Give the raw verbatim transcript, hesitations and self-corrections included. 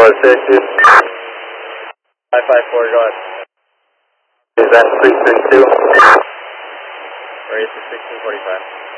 four six. five five four, go ahead. Is that three three two? Raise to sixteen forty-five.